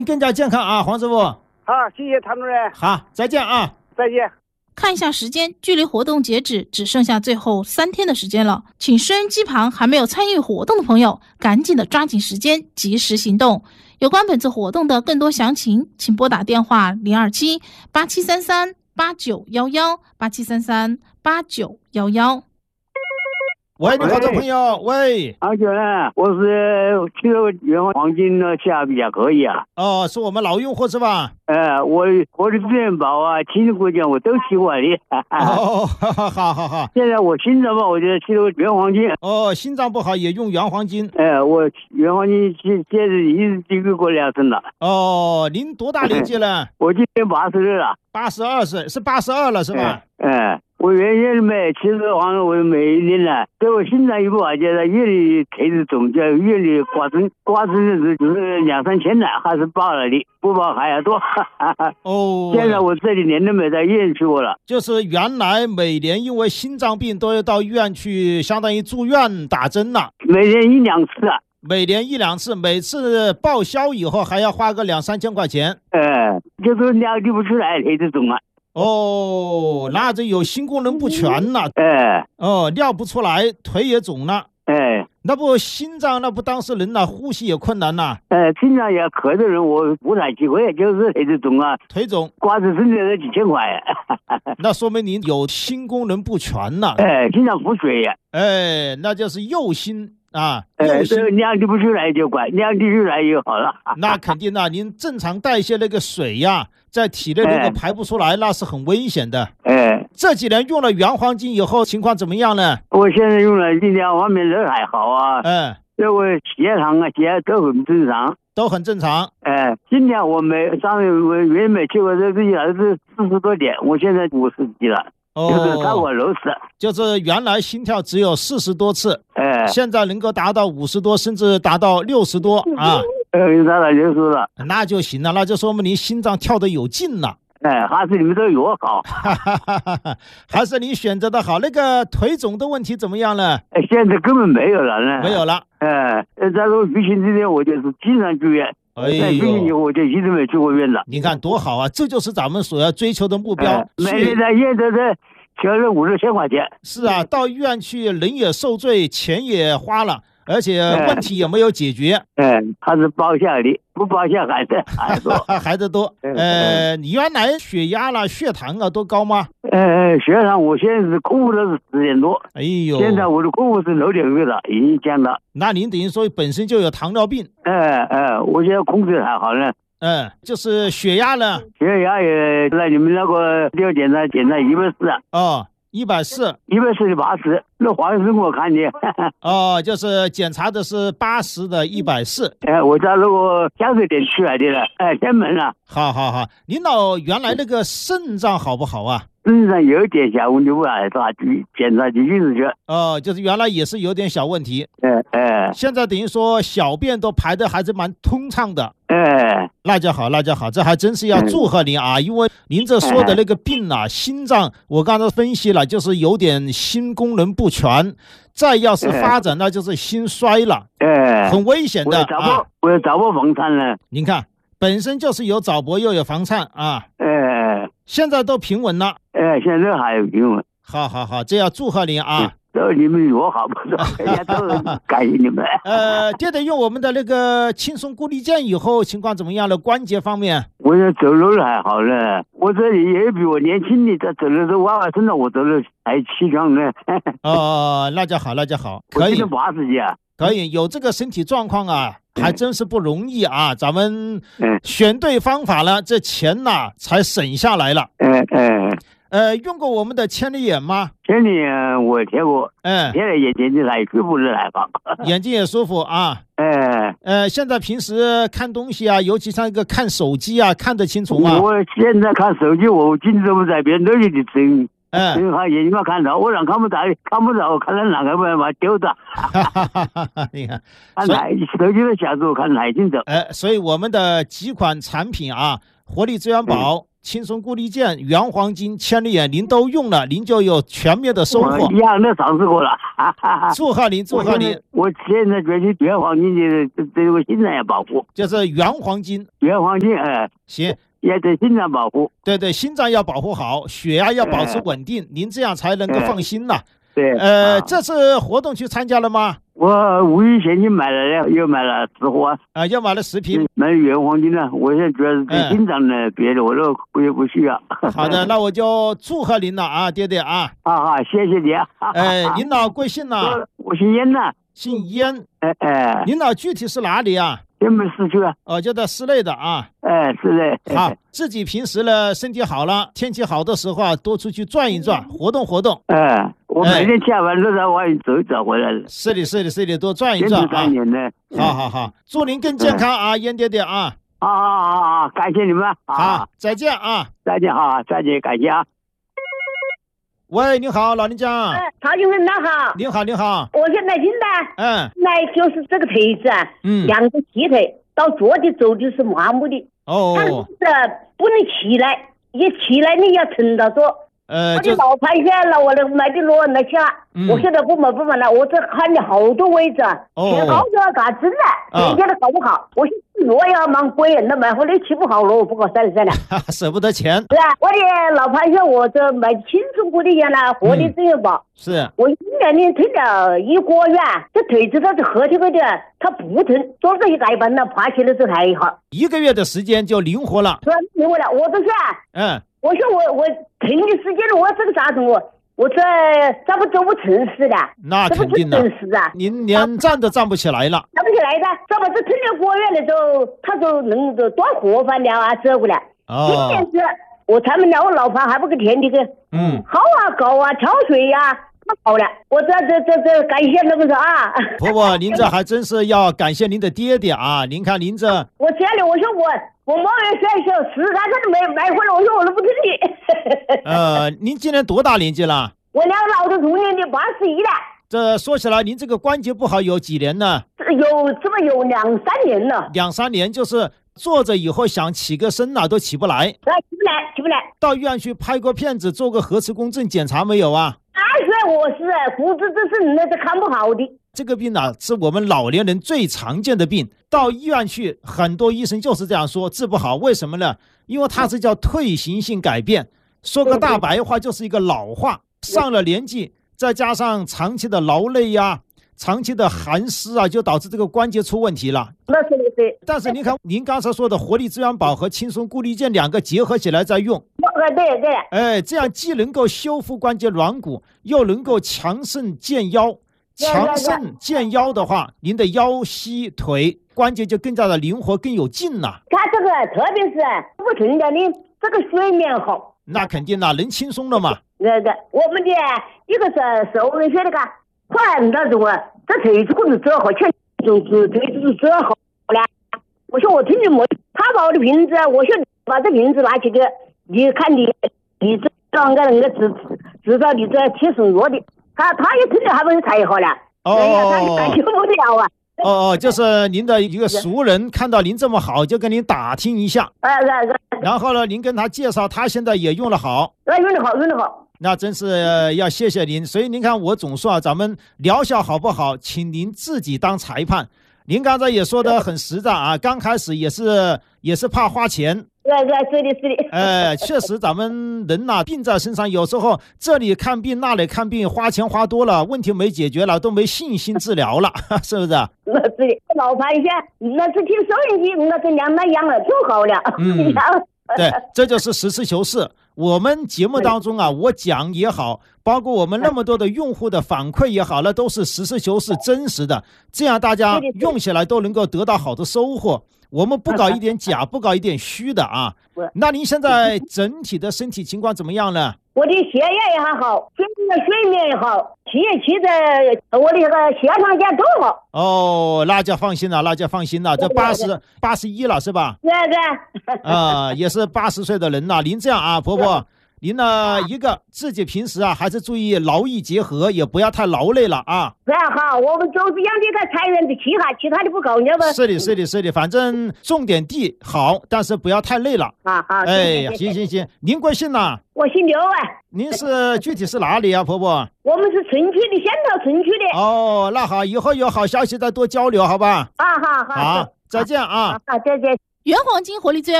更加健康啊，黄师傅。 好，谢谢谭主任。 好，再见啊。 再见。 看一下时间，距离活动截止只剩下最后3天的时间了，请收音机旁还没有参与活动的朋友，赶紧的抓紧时间，及时行动。有关本次活动的更多详情，请拨打电话027-8733-8911，8733-8911。 喂，你好，这朋友，喂， 阿九呢？我是听说元黄金的价比较可以啊。 哦，是我们老用户是吧？ 我的支元宝啊，亲戚过奖我都去过的。 哦，好。 现在我心脏吧，我就去了元黄金。 哦，心脏不好也用元黄金。 我元黄金接着一直经历过2升了。 哦，您多大年纪了？ 我今年82了。 82岁，是82了是吧？ 我原先买70行，我买1年了，对我心脏一不好，就是越里开始肿，叫越里刮针的就是2-3千了，还是报了的，不报还要多。 哦， 现在我这几年都没到医院去过了。 就是原来每年因为心脏病都要到医院去，相当于住院打针了。 每年1-2次啊。 每年1-2次，每次报销以后还要花个2-3千块钱。 就是尿滴不出来，开始肿了。 哦，那这有心功能不全了。尿不出来，腿也肿了。那不心脏那不当事人了，呼吸也困难了。 心脏也咳的人，我不太机会，就是腿肿啊， 腿肿， 刮子身上都几千块。 那说明您有心功能不全了。 心脏腹水呀。 那就是右心啊， 尿滴不出来就管，尿滴出来就好了。 那肯定啊，您正常代谢那个水呀，在体内那个排不出来，那是很危险的。这几年用了元黄金以后，情况怎么样呢？ 我现在用了这两方面都还好啊。这我血糖啊、血压都很正常。 都很正常。 今天我原本结果这也是40多点，我现在50几了。就是超过60， 就是原来心跳只有40多次，现在能够达到50多，甚至达到60多啊。 达到60了， 那就行了，那就说明您心脏跳得有劲了。 还是你们这药好， 还是你选择的好。那个腿肿的问题怎么样了？ 现在根本没有了呢， 没有了。 在疫情之前我就是经常住院。疫情以后我就一直没去过院了。 你看多好啊，这就是咱们所要追求的目标。 每年在医院都是交了50-60千块钱。 是啊，到医院去人也受罪，钱也花了，而且问题也没有解决。 他是报销的，不报销还得多。 还得多。你原来血压啦、血糖啊都高吗？ 血糖我现在是空腹都是10点多。现在我的空腹是6.2了，已经降了。 那您等于说本身就有糖尿病。 我现在控制还好呢。 就是血压呢？ 血压也在你们那个要检查140啊。 140 140-80，那黄医生我看见。 就是检查的是80的140。 我在那个江水点出来的了，天门了。 好，您老原来那个肾脏好不好啊？ 肾脏有点小问题，我还抓去检查去就是去。 就是原来也是有点小问题。现在等于说小便都排的还是蛮通畅的。那就好，这还真是要祝贺您啊！因为您这说的那个病啊，心脏我刚才分析了，就是有点心功能不全，再要是发展那就是心衰了，很危险的啊！ 我有早搏房颤了。 您看，本身就是有早搏又有房颤啊。现在都平稳了。 现在还有平稳。 好，这要祝贺您啊！ 你们有好不错，人家都感谢你们。 接着用我们的那个轻松固力健以后，情况怎么样了？关节方面， 我这走路还好了。我这里也比我年轻的，这走路都娃娃身上，我走路还气壮呢。 那就好，可以。 80几啊。 可以，有这个身体状况啊，还真是不容易啊。咱们选对方法了，这钱呐才省下来了。用过我们的千里眼吗？ 千里眼我贴过。贴了眼睛还舒服的还好。 眼睛也舒服啊。现在平时看东西啊，尤其像一个看手机啊，看得清楚吗？ 我现在看手机，我镜头不在边，都有点睁。眼睛嘛看到，我让看不到，看到哪个办法丢的。 你看， 看手机的角度看太清楚。 所以我们的几款产品啊，活力资源宝、 轻松固力健、原黄金、千里眼您都用了，您就有全面的收获。 一样的尝试过了。 祝贺您，祝贺您！ 我现在觉得原黄金的对我心脏要保护， 就是原黄金。 原黄金， 行。 也对心脏保护。 对对，心脏要保护好，血压要保持稳定，您这样才能够放心呐。 对。 这次活动去参加了吗？ 我5亿现金买了，又买了10盒又买了10瓶， 买了原黄金了。我现在主要是对心脏的，别的我都不需要。 好的，那我就祝贺您了啊，爹爹啊！ 好，谢谢你啊！ 您老贵姓呢？ 我姓燕呐。 姓燕。您老具体是哪里啊？ 天门市区啊。 就在市内的啊。 是的。 好，自己平时呢身体好了，天气好的时候啊，多出去转一转，活动活动。 我每天下班都在外面走一走回来了。 是的，多转一转啊！好，祝您更健康啊，燕爹爹啊！ 好，感谢你们。 好，再见啊！ 再见，感谢啊！ 喂，你好，老人家。 曹先生，你好。 你好。 我现在进来。来就是这个腿子啊，两个劈腿，到坐的走的是麻木的。他是不能起来，一起来你要撑到坐。我的老盘旋了，我的买的罗那去了。我现在不买了，我这看了好多位置，全搞着搞真了，人家都搞不好。我罗要蛮贵，那买回来起不好了，我不搞算了。 舍不得钱。 是啊，我的老盘旋，我这买轻松固力健了，活力自由宝。 是。我 1年推了1个月，这腿子它是合起来的，它不疼，坐着一改板了，爬起来就还好。 1个月的时间就灵活了。 是灵活了，我都是。我说我停的时间了，我这个咋整我这咋不走不成似的？ 那肯定的。您连站都站不起来了。 站不起来的，这不是停了1个月了之后，他就能够多活翻了啊，走过来。今年是我他们我老婆还不给田地个。好啊，搞啊，挑水呀。好了，我这感谢那么说啊！ 婆婆，您这还真是要感谢您的爹爹啊！您看您这， 我家里我说我猫也小10他都没买回来，我说我都不听你。 您今年多大年纪了？ 我俩老的中年的81了。 这说起来，您这个关节不好有几年呢？ 有2-3年了。 2-3年就是坐着以后想起个身都起不来。 起不来。到医院去拍过片子，做过核磁共振检查没有啊？ 我是骨质这是那是看不好的。 这个病是我们老年人最常见的病，到医院去很多医生就是这样说，治不好。为什么呢？因为它是叫退行性改变，说个大白话就是一个老化。上了年纪，再加上长期的劳累呀，长期的寒湿啊，就导致这个关节出问题了。 那是对。 但是您看，您刚才说的活力资源宝和轻松固力健2个结合起来在用。 对。 这样既能够修复关节软骨，又能够强肾健腰。强肾健腰的话，您的腰膝腿关节就更加的灵活，更有劲了。 它这个特别是不停的，你这个睡眠好。 那肯定能轻松了嘛。 我们的一个是熟人学的快那种这腿子可是折好，全就是腿子折好了。我说我听你没，他把我的瓶子，我说把这瓶子拿起个，你看你这两个人的至少你这贴身弱的，他也听着还不是太好了。他感觉不了啊。 就是您的一个熟人看到您这么好，就跟您打听一下。然后呢，您跟他介绍，他现在也用得好。 用得好。 那真是要谢谢您。所以您看，我总说咱们疗效好不好，请您自己当裁判。您刚才也说得很实在啊，刚开始也是怕花钱。 是的。 确实咱们人病在身上，有时候这里看病那里看病，花钱花多了，问题没解决了，都没信心治疗了，是不是？ 那是的，老盘一下，那是听收音机，那是两那样了就好了。 对，这就是实事求是。我们节目当中我讲也好，包括我们那么多的用户的反馈也好，那都是实事求是真实的，这样大家用起来都能够得到好的收获。我们不搞一点假，不搞一点虚的啊。那您现在整体的身体情况怎么样呢？ 我的血压也还好，睡眠也好，气的我的这个血糖价都好。 那就放心了，这81了是吧？ 对。 也是80岁的人了。您这样婆婆， 您呢，一个自己平时啊还是注意劳逸结合，也不要太劳累了啊。 好，我们就是养这个财源的气哈，其他的不够，你知道不？ 是的，反正种点地好，但是不要太累了。 好， 哎，行，您贵姓呢？ 我姓刘啊。 您是具体是哪里啊，婆婆？ 我们是春区的，仙桃春区的。 哦，那好，以后有好消息再多交流，好吧？ 好， 再见啊。 好，再见。 原黄金活力资源